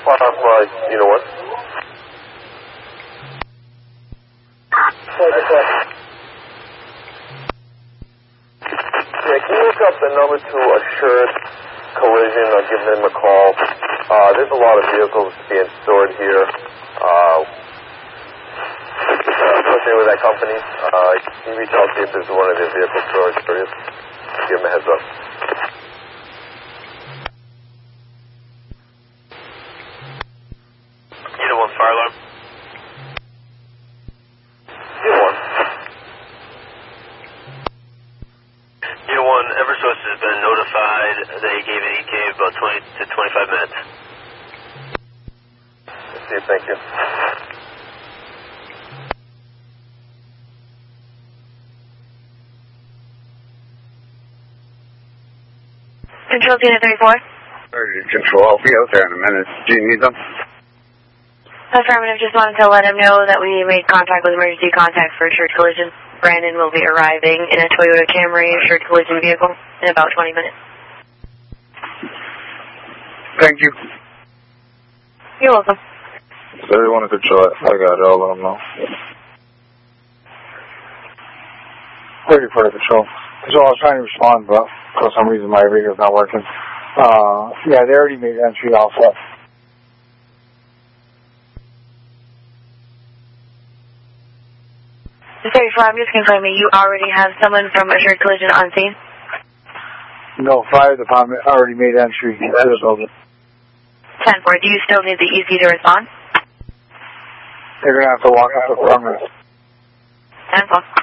You know what? Yeah, can you look up the number to Assured Collision or give them a call? There's a lot of vehicles being stored here. Associated with that company. Can you reach out see if there's one of their vehicle storage areas? Give them a heads up. Unit 1 fire alarm. Unit 1. Unit 1, Eversource has been notified. They gave an ETA of about 20 to 25 minutes. Let's see, thank you. Control Unit 34. Control, I'll be out there in a minute. Do you need them? Affirmative, just wanted to let him know that we made contact with emergency contact for Assured Collision. Brandon will be arriving in a Toyota Camry Assured Collision vehicle in about 20 minutes. Thank you. You're welcome. 31 to Control, I got it, I'll let them know. 34 to Control. So I was trying to respond, but for some reason my radio's not working. Yeah, they already made entry also. The 34, I'm just confirming you already have someone from Assured Collision on scene? No, fire department already made entry to the building. 10-4, do you still need the EC to respond? They're going to have to walk out the front. 10-4.